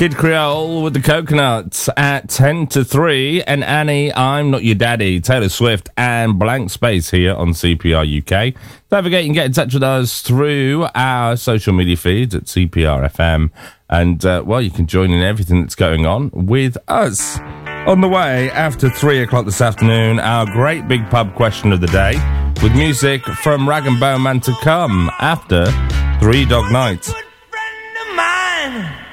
Kid Creole with the Coconuts at 10 to 3. And Annie, I'm Not Your Daddy, Taylor Swift and Blank Space here on CPR UK. Don't forget you can get in touch with us through our social media feeds at CPR FM. And, well, you can join in everything that's going on with us. On the way, after 3 o'clock this afternoon, our great big pub question of the day with music from Rag and Bone Man to come after 3 Dog Nights.